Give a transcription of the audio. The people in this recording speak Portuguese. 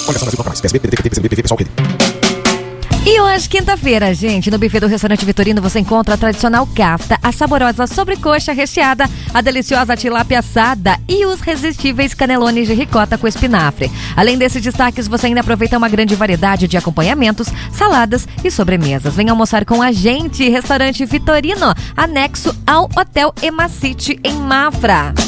E hoje, quinta-feira, gente, no buffet do Restaurante Vitorino você encontra a tradicional kafta, a saborosa sobrecoxa recheada, a deliciosa tilápia assada e os irresistíveis canelones de ricota com espinafre. Além desses destaques, você ainda aproveita uma grande variedade de acompanhamentos, saladas e sobremesas. Venha almoçar com a gente, Restaurante Vitorino, anexo ao Hotel Emacity em Mafra.